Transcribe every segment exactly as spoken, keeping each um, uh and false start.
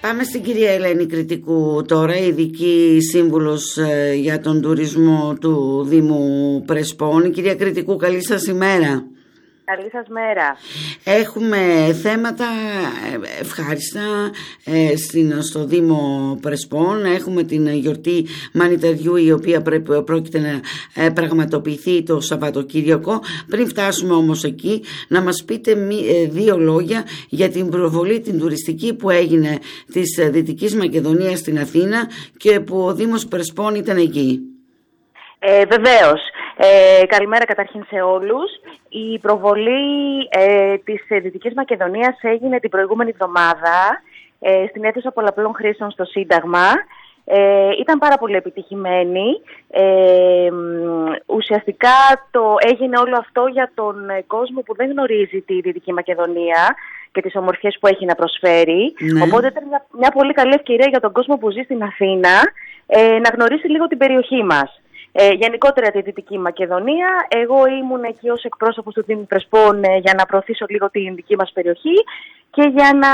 Πάμε στην κυρία Ελένη Κρητικού τώρα, ειδική σύμβουλος ε, για τον τουρισμό του Δήμου Πρεσπών. Κυρία Κρητικού, καλή σας ημέρα. Καλή σας μέρα. Έχουμε θέματα ευχάριστα ε, στην, στο Δήμο Πρεσπών. Έχουμε την γιορτή Μανιταριού, η οποία πρέπει, πρόκειται να ε, πραγματοποιηθεί το Σαββατοκύριακο. Πριν φτάσουμε όμως εκεί, να μας πείτε μη, ε, δύο λόγια για την προβολή την τουριστική που έγινε της Δυτικής Μακεδονίας στην Αθήνα και που ο Δήμος Πρεσπών ήταν εκεί. Ε, βεβαίως. Ε, καλημέρα καταρχήν σε όλους. Η προβολή ε, της Δυτικής Μακεδονίας έγινε την προηγούμενη εβδομάδα ε, στην αίθουσα πολλαπλών χρήσεων στο Σύνταγμα. Ε, ήταν πάρα πολύ επιτυχημένη. Ε, ουσιαστικά το έγινε όλο αυτό για τον κόσμο που δεν γνωρίζει τη Δυτική Μακεδονία και τις ομορφιές που έχει να προσφέρει. Ναι. Οπότε ήταν μια, μια πολύ καλή ευκαιρία για τον κόσμο που ζει στην Αθήνα ε, να γνωρίσει λίγο την περιοχή μας. Ε, γενικότερα τη Δυτική Μακεδονία. Εγώ ήμουν εκεί ως εκπρόσωπος του Δήμου Πρεσπών ε, για να προωθήσω λίγο την δική μας περιοχή και για να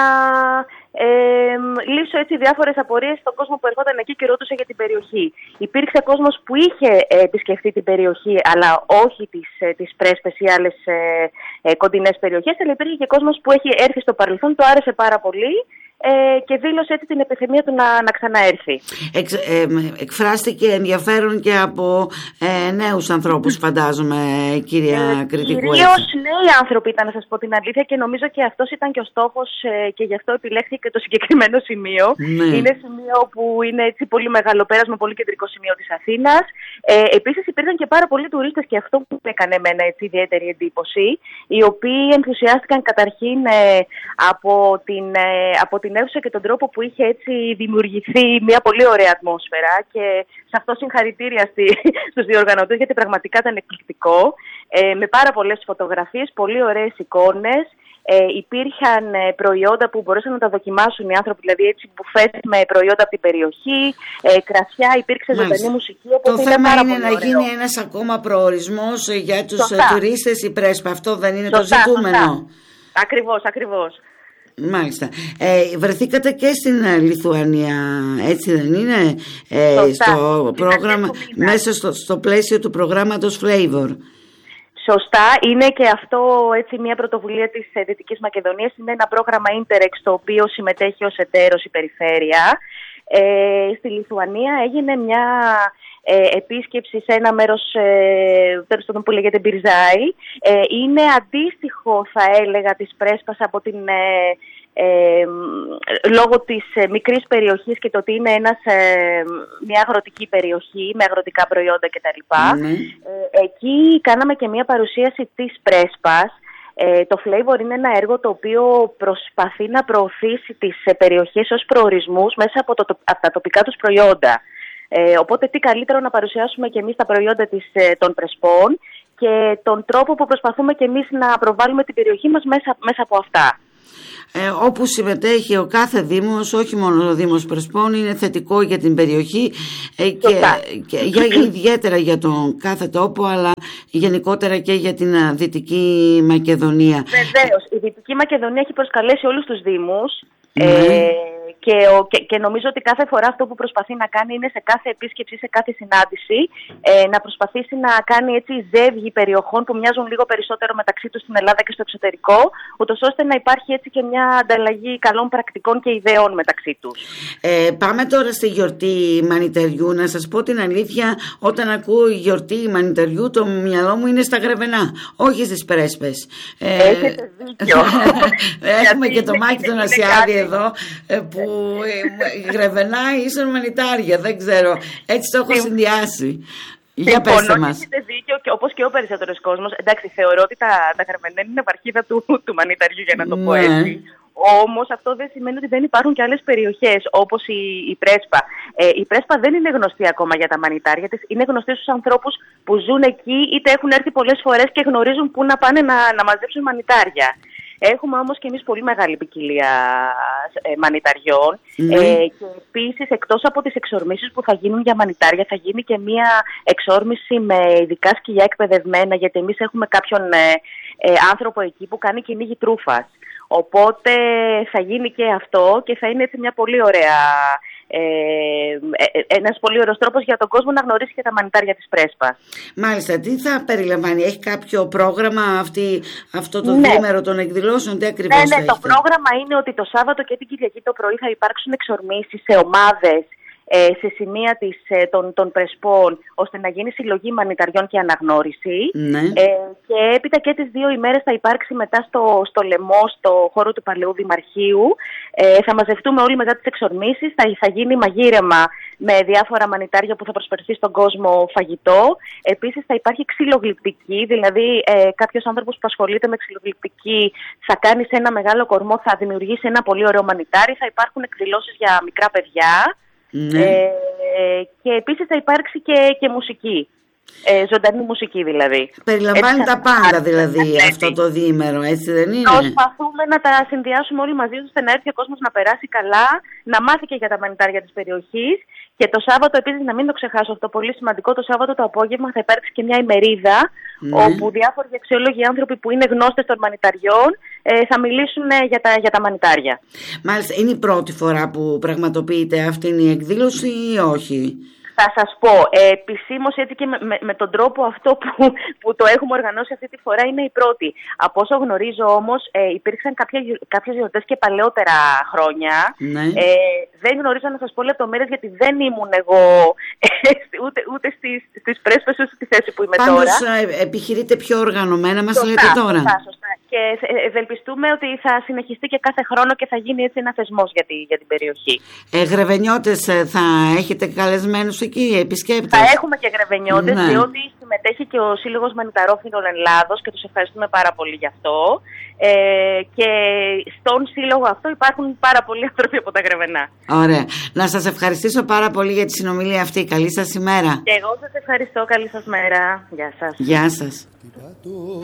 ε, λύσω έτσι διάφορες απορίες στον κόσμο που ερχόταν εκεί και ρωτούσε για την περιοχή. Υπήρξε κόσμος που είχε ε, επισκεφτεί την περιοχή, αλλά όχι τις, ε, τις Πρέσπες ή άλλες ε, ε, κοντινές περιοχές, αλλά υπήρχε και κόσμος που έχει έρθει στο παρελθόν, το άρεσε πάρα πολύ. Ε, και δήλωσε έτσι την επιθυμία του να, να ξαναέρθει. Εξ, ε, εκφράστηκε ενδιαφέρον και από ε, νέους ανθρώπους, φαντάζομαι, κυρία ε, Κρητικού. Κυρίως νέοι άνθρωποι ήταν, να σας πω την αλήθεια, και νομίζω και αυτός ήταν και ο στόχος ε, και γι' αυτό επιλέχθηκε το συγκεκριμένο σημείο. Ναι. Είναι σημείο που είναι έτσι πολύ μεγάλο πέρασμα, πολύ κεντρικό σημείο της Αθήνας. Ε, επίσης υπήρχαν και πάρα πολλοί τουρίστες, και αυτό που έκανε εμένα έτσι ιδιαίτερη εντύπωση, οι οποίοι ενθουσιάστηκαν καταρχήν ε, από την, ε, από την αίθουσα και τον τρόπο που είχε έτσι δημιουργηθεί μια πολύ ωραία ατμόσφαιρα, και σε αυτό συγχαρητήρια στη, στους διοργανωτές, γιατί πραγματικά ήταν εκπληκτικό, ε, με πάρα πολλές φωτογραφίες, πολύ ωραίες εικόνες. Ε, υπήρχαν ε, προϊόντα που μπορούσαν να τα δοκιμάσουν οι άνθρωποι, δηλαδή έτσι μπουφές με προϊόντα από την περιοχή, ε, κρασιά, υπήρξε ζωντανή μουσική. Το θέμα είναι να ωραίο. γίνει ένας ακόμα προορισμός για τους Σωστά. τουρίστες η Πρέσπα. Αυτό δεν είναι Σωστά, το ζητούμενο. Σωστά. Ακριβώς, ακριβώς. Μάλιστα. Ε, βρεθήκατε και στην Λιθουανία, έτσι δεν είναι, ε, στο πρόγραμμα, μέσα στο, στο πλαίσιο του προγράμματος Flavor. Σωστά, είναι και αυτό έτσι μια πρωτοβουλία της Δυτικής Μακεδονίας. Είναι ένα πρόγραμμα Interrex, το οποίο συμμετέχει ως εταίρος η περιφέρεια. Ε, στη Λιθουανία έγινε μια ε, επίσκεψη σε ένα μέρος ε, που λέγεται Μπιρζάι. Ε, είναι αντίστοιχο, θα έλεγα, της Πρέσπας από την... Ε, Ε, λόγω της ε, μικρής περιοχής και το ότι είναι ένας, ε, μια αγροτική περιοχή με αγροτικά προϊόντα κτλ. Mm. Ε, εκεί κάναμε και μια παρουσίαση της Πρέσπας. Ε, το Flavor είναι ένα έργο το οποίο προσπαθεί να προωθήσει τις ε, περιοχές ως προορισμούς μέσα από, το, από τα τοπικά τους προϊόντα. Ε, οπότε τι καλύτερο να παρουσιάσουμε και εμείς τα προϊόντα της, ε, των Πρεσπών και τον τρόπο που προσπαθούμε και εμείς να προβάλλουμε την περιοχή μας μέσα, μέσα από αυτά. Ε, όπου συμμετέχει ο κάθε Δήμος, όχι μόνο ο Δήμος Πρεσπών, είναι θετικό για την περιοχή ε, και, και για, ιδιαίτερα για τον κάθε τόπο, αλλά γενικότερα και για την uh, Δυτική Μακεδονία. Βεβαίως, η Δυτική Μακεδονία έχει προσκαλέσει όλους τους Δήμους. Ναι. Ε, και, ο, και, και νομίζω ότι κάθε φορά αυτό που προσπαθεί να κάνει είναι σε κάθε επίσκεψη, σε κάθε συνάντηση, ε, να προσπαθήσει να κάνει έτσι ζεύγη περιοχών που μοιάζουν λίγο περισσότερο μεταξύ τους στην Ελλάδα και στο εξωτερικό, ούτως ώστε να υπάρχει έτσι και μια ανταλλαγή καλών πρακτικών και ιδεών μεταξύ τους. Ε, πάμε τώρα στη γιορτή Μανιταριού. Να σας πω την αλήθεια, όταν ακούω γιορτή Μανιταριού, το μυαλό μου είναι στα Γρεβενά, όχι στις Πρέσπες. Ε, Έχετε δίκιο. Έχουμε και το Μάκη τον Ασιάδη εδώ, που η Γρεβενά ίσον Μανιτάρια, δεν ξέρω, έτσι το έχω συνδυάσει. Για πέστε μας. Έχετε δίκιο, και όπως και ο περισσότερος κόσμος. Εντάξει, θεωρώ ότι τα, τα Γρεβενά είναι βαρκίδα του, του Μανιταριού, για να το πω έτσι. Όμως αυτό δεν σημαίνει ότι δεν υπάρχουν και άλλες περιοχές όπως η, η Πρέσπα. Ε, η Πρέσπα δεν είναι γνωστή ακόμα για τα μανιτάρια της. Είναι γνωστή στους ανθρώπους που ζουν εκεί, είτε έχουν έρθει πολλές φορές και γνωρίζουν πού να πάνε να, να μαζέψουν μανιτάρια. Έχουμε όμως και εμείς πολύ μεγάλη ποικιλία ε, μανιταριών. Mm. Ε, και επίσης, εκτός από τις εξορμήσεις που θα γίνουν για μανιτάρια, θα γίνει και μία εξόρμηση με ειδικά σκυλιά εκπαιδευμένα, γιατί εμείς έχουμε κάποιον ε, ε, άνθρωπο εκεί που κάνει κυνήγι τρούφας. Οπότε θα γίνει και αυτό και θα είναι έτσι μια πολύ ωραία, ε, ε, ένας πολύ ωραίος τρόπος για τον κόσμο να γνωρίσει και τα μανιτάρια της Πρέσπας. Μάλιστα, τι θα περιλαμβάνει, έχει κάποιο πρόγραμμα αυτή, αυτό το ναι. διήμερο των εκδηλώσεων, τι ακριβώς ναι, ναι, θα το έχετε? πρόγραμμα είναι ότι το Σάββατο και την Κυριακή το πρωί θα υπάρξουν εξορμήσεις σε ομάδες, σε σημεία της, των, των Πρεσπών, ώστε να γίνει συλλογή μανιταριών και αναγνώριση. Ναι. Ε, και έπειτα και τις δύο ημέρες θα υπάρξει μετά στο, στο Λεμό, στο χώρο του Παλαιού Δημαρχείου. Ε, θα μαζευτούμε όλοι μετά τις εξορμήσεις, θα, θα γίνει μαγείρεμα με διάφορα μανιτάρια που θα προσφερθεί στον κόσμο φαγητό. Επίσης θα υπάρχει ξυλογλυπτική, δηλαδή ε, κάποιος άνθρωπος που ασχολείται με ξυλογλυπτική θα κάνει σε ένα μεγάλο κορμό, θα δημιουργήσει ένα πολύ ωραίο μανιτάρι, θα υπάρχουν εκδηλώσεις για μικρά παιδιά. Ναι. Ε, και επίσης θα υπάρξει και, και μουσική, ε, ζωντανή μουσική δηλαδή. Περιλαμβάνει έτσι, τα πάντα δηλαδή ναι, αυτό το διήμερο, έτσι δεν είναι? Προσπαθούμε να τα συνδυάσουμε όλοι μαζί, ώστε να έρθει ο κόσμος να περάσει καλά, να μάθει και για τα μανιτάρια της περιοχής. Και το Σάββατο επίσης, να μην το ξεχάσω αυτό, πολύ σημαντικό, το Σάββατο το απόγευμα θα υπάρξει και μια ημερίδα, ναι. όπου διάφοροι αξιόλογοι άνθρωποι που είναι γνώστες των μανιταριών ε, θα μιλήσουν ε, για, τα, για τα μανιτάρια. Μάλιστα, είναι η πρώτη φορά που πραγματοποιείται αυτή η εκδήλωση ή όχι? Θα σας πω, ε, επισήμως έτσι και με, με, με τον τρόπο αυτό που, που το έχουμε οργανώσει αυτή τη φορά είναι η πρώτη. Από όσο γνωρίζω όμως ε, υπήρξαν κάποια, κάποιες γιορτές και παλαιότερα χρόνια. Ναι. Ε, δεν γνωρίζω να σας πω λεπτομέρειες γιατί δεν ήμουν εγώ ε, ούτε, ούτε στις, στις Πρέσπες ούτε στη θέση που είμαι Πάντως, τώρα. Πάντως επιχειρείτε πιο οργανωμένα, μας σωστά, λέτε τώρα. Σωστά, σωστά. Και ευελπιστούμε ότι θα συνεχιστεί και κάθε χρόνο και θα γίνει έτσι ένα θεσμός για, τη, για την περιοχή. Ε, Γρεβενιώτες θα έχετε καλεσμένους εκεί, επισκέπτες? Θα έχουμε και γρεβενιώτες, ναι. διότι συμμετέχει και ο Σύλλογος Μανιταρόφιλων Ελλάδος και τους ευχαριστούμε πάρα πολύ γι' αυτό. Ε, και στον σύλλογο αυτό υπάρχουν πάρα πολλοί άνθρωποι από τα Γρεβενά. Ωραία. Να σας ευχαριστήσω πάρα πολύ για τη συνομιλία αυτή. Καλή σας ημέρα. Και εγώ σας ευχαριστώ. Καλή σας μέρα. Γεια σας. Γεια σας.